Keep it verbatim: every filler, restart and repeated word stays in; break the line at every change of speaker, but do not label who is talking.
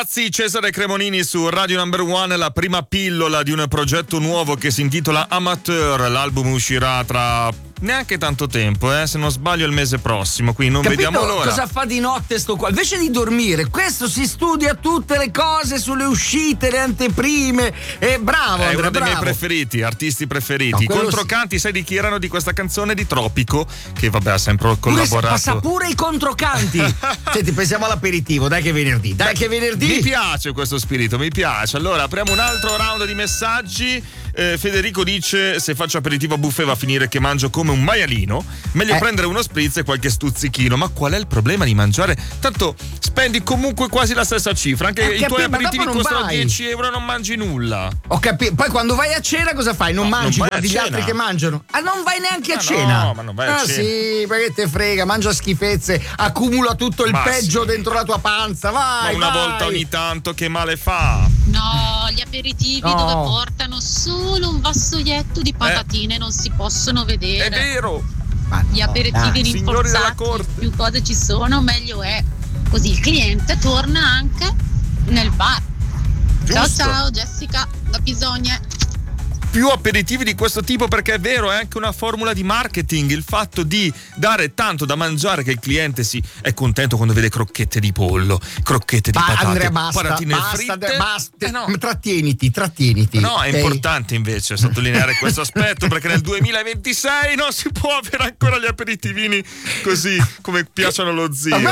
ragazzi, Cesare Cremonini su Radio Number One, la prima pillola di un progetto nuovo che si intitola Amateur. L'album uscirà tra neanche tanto tempo, eh? Se non sbaglio il mese prossimo, quindi non
Capito
vediamo l'ora.
Cosa fa di notte sto qua? Invece di dormire, questo si studia tutte le cose sulle uscite, le anteprime. E bravo,
È
Andrea,
uno dei
bravo.
miei preferiti, artisti preferiti.
No,
I
quello
controcanti, sai di chi erano di questa canzone? Di Tropico, che vabbè ha sempre
Pure,
collaborato.
passa pure i controcanti. Senti, pensiamo all'aperitivo, dai che è venerdì, dai che è venerdì.
Mi piace questo spirito, mi piace. Allora, apriamo un altro round di messaggi. Eh, Federico dice: se faccio aperitivo a buffet va a finire che mangio come un maialino. Meglio
Eh.
prendere uno spritz e qualche stuzzichino. Ma qual è il problema di mangiare? Tanto spendi comunque quasi la stessa cifra. Anche
Eh,
i
capì,
tuoi
ma
aperitivi
dopo non
costano
vai.
dieci euro e non mangi nulla.
Ho capito. Poi quando vai a cena cosa fai? Non
No,
mangi,
non vai a
guardi gli
cena.
altri che mangiano. Ah, non vai neanche a
Ma
cena.
no, ma non vai a
ah,
cena.
sì, perché te frega, mangia schifezze, accumula tutto il
Ma
peggio
sì.
dentro la tua panza. Vai,
Ma una
vai.
volta ogni tanto che male fa.
No, gli aperitivi
No.
dove portano solo un vassoietto di patatine non si possono vedere.
È vero.
Ma
Gli
no,
aperitivi
dai.
signori della
rinforzati,
corte.
più cose ci sono, meglio è. Così il cliente torna anche nel bar. Ciao
Giusto.
ciao Jessica da Pisogne.
Più aperitivi di questo tipo, perché è vero, è anche una formula di marketing il fatto di dare tanto da mangiare che il cliente si è contento quando vede crocchette di pollo, crocchette di
Ba-
patate,
Andrea, basta,
patatine
basta,
fritte.
Andrea, basta.
Eh no.
Trattieniti, trattieniti.
No, è
ok?
importante invece sottolineare questo aspetto, perché nel duemilaventisei non si può avere ancora gli aperitivini così come piacciono allo zio.
Ma